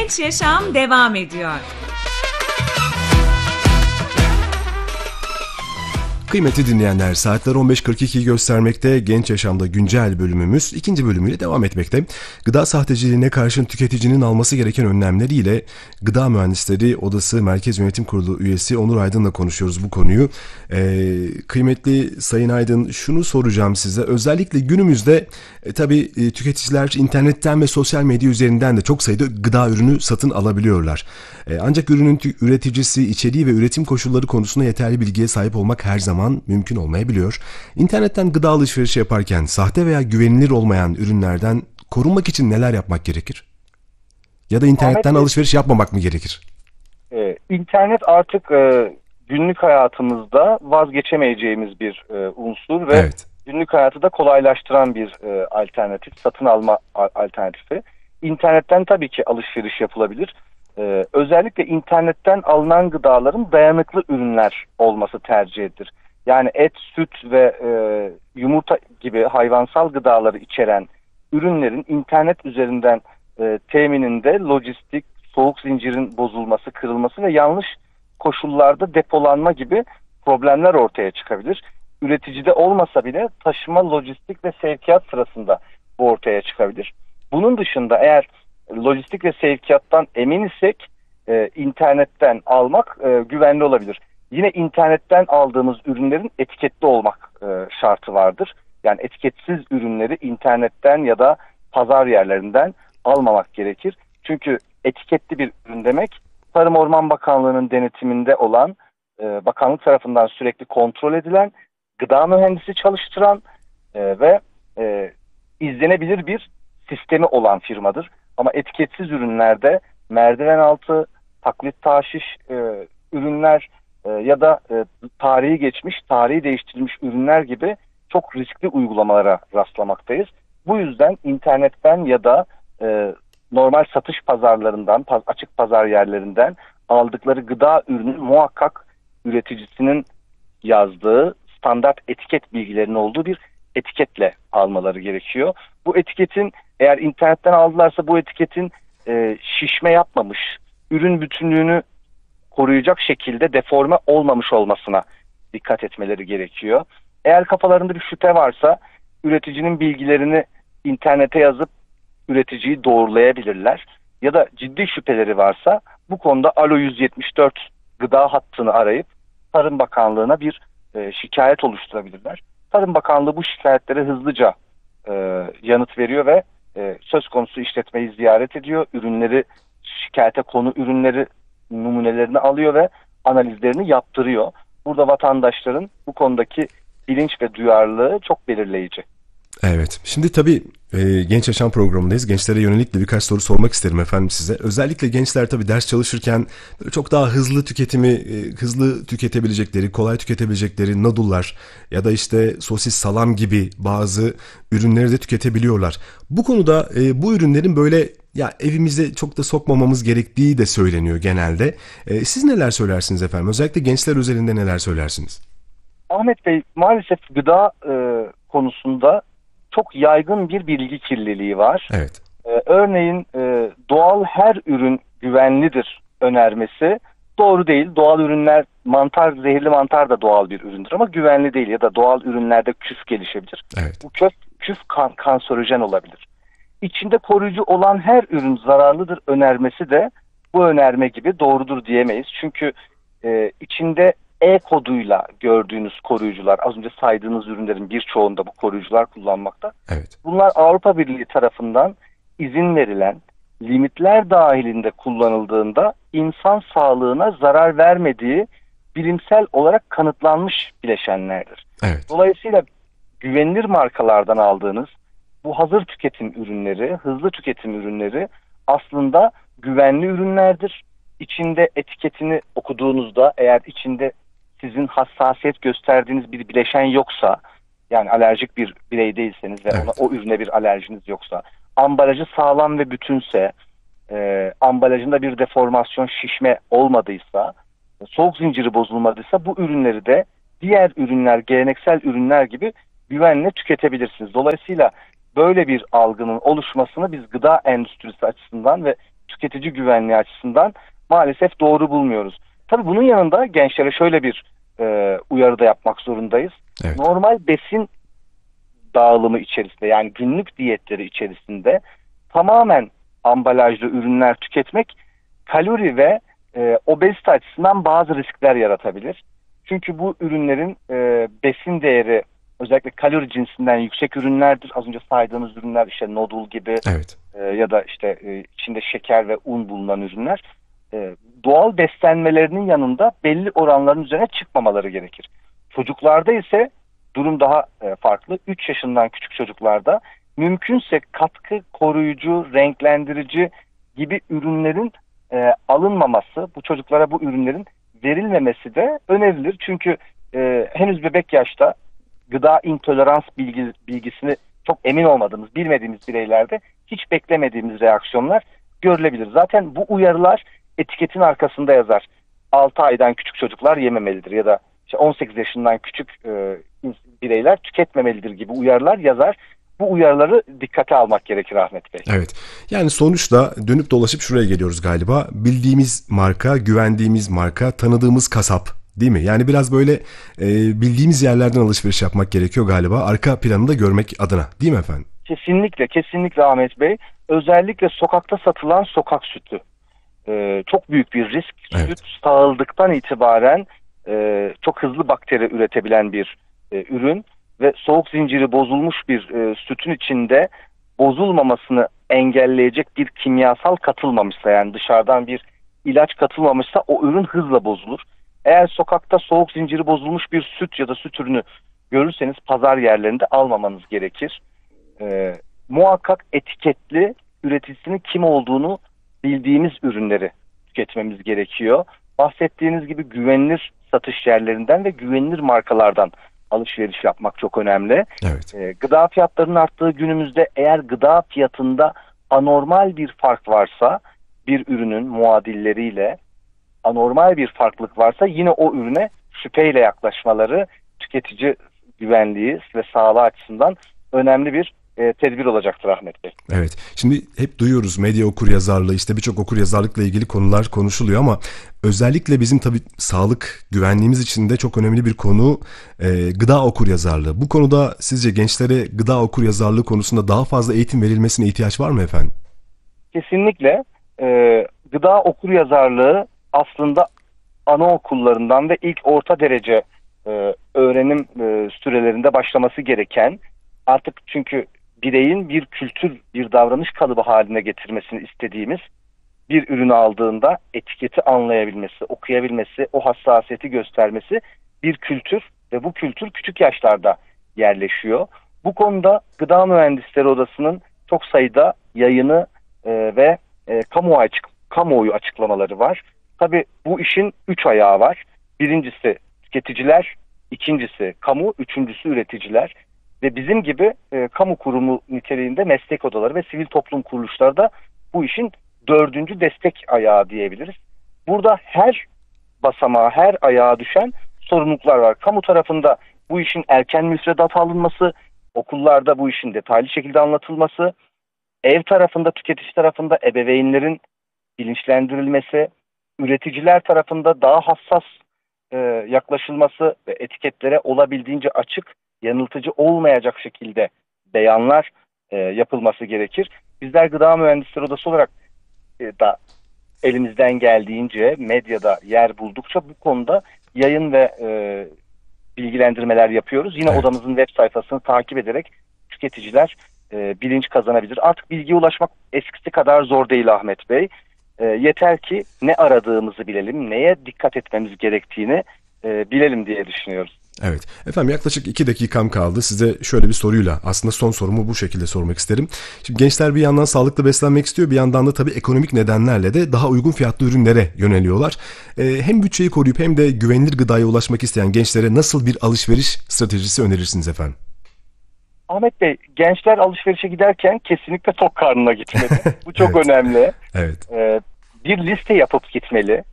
Genç Yaşam devam ediyor. Kıymetli dinleyenler, saatler 15.42'yi göstermekte. Genç Yaşam'da güncel bölümümüz ikinci bölümüyle devam etmekte. Gıda sahteciliğine karşın tüketicinin alması gereken önlemleriyle Gıda Mühendisleri Odası Merkez Yönetim Kurulu üyesi Onur Aydın'la konuşuyoruz bu konuyu. Kıymetli Sayın Aydın, şunu soracağım size. Özellikle günümüzde tabii tüketiciler internetten ve sosyal medya üzerinden de çok sayıda gıda ürünü satın alabiliyorlar. Ancak ürünün üreticisi, içeriği ve üretim koşulları konusunda yeterli bilgiye sahip olmak her zaman mümkün olmayabiliyor. İnternetten gıda alışverişi yaparken sahte veya güvenilir olmayan ürünlerden korunmak için neler yapmak gerekir? Ya da internetten alışveriş yapmamak mı gerekir? İnternet artık günlük hayatımızda vazgeçemeyeceğimiz bir unsur ve Evet. günlük hayatı da kolaylaştıran bir alternatif, satın alma alternatifi. İnternetten tabii ki alışveriş yapılabilir. Özellikle internetten alınan gıdaların dayanıklı ürünler olması tercih edilir. Yani et, süt ve yumurta gibi hayvansal gıdaları içeren ürünlerin internet üzerinden temininde lojistik, soğuk zincirin bozulması, kırılması ve yanlış koşullarda depolanma gibi problemler ortaya çıkabilir. Üreticide olmasa bile taşıma, lojistik ve sevkiyat sırasında bu ortaya çıkabilir. Bunun dışında eğer lojistik ve sevkiyattan emin isek internetten almak güvenli olabilir. Yine internetten aldığımız ürünlerin etiketli olmak şartı vardır. Yani etiketsiz ürünleri internetten ya da pazar yerlerinden almamak gerekir. Çünkü etiketli bir ürün demek Tarım Orman Bakanlığı'nın denetiminde olan, bakanlık tarafından sürekli kontrol edilen, gıda mühendisi çalıştıran ve izlenebilir bir sistemi olan firmadır. Ama etiketsiz ürünlerde merdiven altı, taklit taşiş ürünler ya da tarihi geçmiş, tarihi değiştirilmiş ürünler gibi çok riskli uygulamalara rastlamaktayız. Bu yüzden internetten ya da normal satış pazarlarından, açık pazar yerlerinden aldıkları gıda ürünü muhakkak üreticisinin yazdığı standart etiket bilgilerinin olduğu bir etiketle almaları gerekiyor. Bu etiketin, eğer internetten aldılarsa bu etiketin şişme yapmamış, ürün bütünlüğünü koruyacak şekilde deforme olmamış olmasına dikkat etmeleri gerekiyor. Eğer kafalarında bir şüphe varsa üreticinin bilgilerini internete yazıp üreticiyi doğrulayabilirler. Ya da ciddi şüpheleri varsa bu konuda Alo 174 gıda hattını arayıp Tarım Bakanlığı'na bir şikayet oluşturabilirler. Tarım Bakanlığı bu şikayetlere hızlıca yanıt veriyor ve söz konusu işletmeyi ziyaret ediyor. Ürünleri, şikayete konu ürünleri numunelerini alıyor ve analizlerini yaptırıyor. Burada vatandaşların bu konudaki bilinç ve duyarlılığı çok belirleyici. Evet. Şimdi tabii Genç Yaşam programındayız. Gençlere yönelik de birkaç soru sormak isterim efendim size. Özellikle gençler tabii ders çalışırken böyle çok daha hızlı tüketebilecekleri, kolay tüketebilecekleri nadullar ya da işte sosis, salam gibi bazı ürünleri de tüketebiliyorlar. Bu konuda bu ürünlerin böyle evimize çok da sokmamamız gerektiği de söyleniyor genelde. Siz neler söylersiniz efendim? Özellikle gençler özelinde neler söylersiniz? Ahmet Bey, maalesef gıda konusunda çok yaygın bir bilgi kirliliği var. Evet. Örneğin doğal her ürün güvenlidir önermesi doğru değil. Doğal ürünler, zehirli mantar da doğal bir üründür ama güvenli değil, ya da doğal ürünlerde küf gelişebilir. Evet. Bu küf kanserojen olabilir. İçinde koruyucu olan her ürün zararlıdır önermesi de bu önerme gibi doğrudur diyemeyiz. Çünkü içinde E koduyla gördüğünüz koruyucular, az önce saydığınız ürünlerin birçoğunda bu koruyucular kullanmakta. Evet. Bunlar Avrupa Birliği tarafından izin verilen, limitler dahilinde kullanıldığında insan sağlığına zarar vermediği bilimsel olarak kanıtlanmış bileşenlerdir. Evet. Dolayısıyla güvenilir markalardan aldığınız bu hazır tüketim ürünleri, hızlı tüketim ürünleri aslında güvenli ürünlerdir. İçinde etiketini okuduğunuzda, eğer içinde sizin hassasiyet gösterdiğiniz bir bileşen yoksa, yani alerjik bir birey değilseniz ve Evet. o ürüne bir alerjiniz yoksa, ambalajı sağlam ve bütünse, ambalajında bir deformasyon, şişme olmadıysa, soğuk zinciri bozulmadıysa bu ürünleri de diğer ürünler, geleneksel ürünler gibi güvenle tüketebilirsiniz. Dolayısıyla böyle bir algının oluşmasını biz gıda endüstrisi açısından ve tüketici güvenliği açısından maalesef doğru bulmuyoruz. Tabii bunun yanında gençlere şöyle bir uyarıda yapmak zorundayız. Evet. Normal besin dağılımı içerisinde, yani günlük diyetleri içerisinde tamamen ambalajlı ürünler tüketmek kalori ve obezite açısından bazı riskler yaratabilir. Çünkü bu ürünlerin besin değeri özellikle kalori cinsinden yüksek ürünlerdir. Az önce saydığımız ürünler işte noodle gibi, Evet. ya da işte içinde şeker ve un bulunan ürünler doğal beslenmelerinin yanında belli oranların üzerine çıkmamaları gerekir. Çocuklarda ise durum daha farklı. 3 yaşından küçük çocuklarda mümkünse katkı, koruyucu, renklendirici gibi ürünlerin alınmaması, bu çocuklara bu ürünlerin verilmemesi de önerilir. Çünkü henüz bebek yaşta gıda intolerans bilgisini çok emin olmadığımız, bilmediğimiz bireylerde hiç beklemediğimiz reaksiyonlar görülebilir. Zaten bu uyarılar etiketin arkasında yazar. 6 aydan küçük çocuklar yememelidir ya da işte 18 yaşından küçük bireyler tüketmemelidir gibi uyarılar yazar. Bu uyarıları dikkate almak gerekir Ahmet Bey. Evet. Yani sonuçta dönüp dolaşıp şuraya geliyoruz galiba. Bildiğimiz marka, güvendiğimiz marka, tanıdığımız kasap, değil mi? Yani biraz böyle bildiğimiz yerlerden alışveriş yapmak gerekiyor galiba. Arka planını da görmek adına, değil mi efendim? Kesinlikle, kesinlikle Ahmet Bey. Özellikle sokakta satılan sokak sütü. Çok büyük bir risk. Evet. Süt sağıldıktan itibaren çok hızlı bakteri üretebilen bir ürün ve soğuk zinciri bozulmuş bir sütün içinde bozulmamasını engelleyecek bir kimyasal katılmamışsa, yani dışarıdan bir ilaç katılmamışsa o ürün hızla bozulur. Eğer sokakta soğuk zinciri bozulmuş bir süt ya da süt ürünü görürseniz pazar yerlerinde almamanız gerekir. Muhakkak etiketli, üreticisinin kim olduğunu bildiğimiz ürünleri tüketmemiz gerekiyor. Bahsettiğiniz gibi güvenilir satış yerlerinden ve güvenilir markalardan alışveriş yapmak çok önemli. Evet. Gıda fiyatlarının arttığı günümüzde eğer gıda fiyatında anormal bir fark varsa, bir ürünün muadilleriyle anormal bir farklılık varsa yine o ürüne şüpheyle yaklaşmaları tüketici güvenliği ve sağlığı açısından önemli bir tedbir olacaktır Ahmet Bey. Evet. Şimdi hep duyuyoruz medya okuryazarlığı, işte birçok okuryazarlıkla ilgili konular konuşuluyor ama özellikle bizim tabii sağlık güvenliğimiz için de çok önemli bir konu gıda okuryazarlığı. Bu konuda sizce gençlere gıda okuryazarlığı konusunda daha fazla eğitim verilmesine ihtiyaç var mı efendim? Kesinlikle gıda okuryazarlığı aslında anaokullarından ve ilk orta derece öğrenim sürelerinde başlaması gereken, artık çünkü bireyin bir kültür, bir davranış kalıbı haline getirmesini istediğimiz bir ürünü aldığında etiketi anlayabilmesi, okuyabilmesi, o hassasiyeti göstermesi bir kültür ve bu kültür küçük yaşlarda yerleşiyor. Bu konuda Gıda Mühendisleri Odası'nın çok sayıda yayını ve kamuoyu açıklamaları var. Tabii bu işin 3 ayağı var. Birincisi tüketiciler, ikincisi kamu, üçüncüsü üreticiler. Ve bizim gibi kamu kurumu niteliğinde meslek odaları ve sivil toplum kuruluşları da bu işin 4. destek ayağı diyebiliriz. Burada her basamağa, her ayağa düşen sorumluluklar var. Kamu tarafında bu işin erken müfredata alınması, okullarda bu işin detaylı şekilde anlatılması, ev tarafında, tüketici tarafında ebeveynlerin bilinçlendirilmesi, üreticiler tarafında daha hassas yaklaşılması ve etiketlere olabildiğince açık, yanıltıcı olmayacak şekilde beyanlar yapılması gerekir. Bizler Gıda Mühendisleri Odası olarak da elimizden geldiğince medyada yer buldukça bu konuda yayın ve bilgilendirmeler yapıyoruz. Yine Evet. odamızın web sayfasını takip ederek tüketiciler bilinç kazanabilir. Artık bilgiye ulaşmak eskisi kadar zor değil Ahmet Bey. Yeter ki ne aradığımızı bilelim, neye dikkat etmemiz gerektiğini bilelim diye düşünüyoruz. Evet. Efendim yaklaşık 2 dakikam kaldı. Size şöyle bir soruyla, aslında son sorumu bu şekilde sormak isterim. Şimdi gençler bir yandan sağlıklı beslenmek istiyor, bir yandan da tabii ekonomik nedenlerle de daha uygun fiyatlı ürünlere yöneliyorlar. Hem bütçeyi koruyup hem de güvenilir gıdaya ulaşmak isteyen gençlere nasıl bir alışveriş stratejisi önerirsiniz efendim? Ahmet Bey, gençler alışverişe giderken kesinlikle tok karnına gitmeli. Bu çok Evet. önemli. Evet. Bir liste yapıp gitmeli.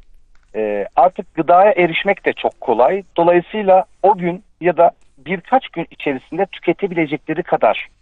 Artık gıdaya erişmek de çok kolay. Dolayısıyla o gün ya da birkaç gün içerisinde tüketebilecekleri kadar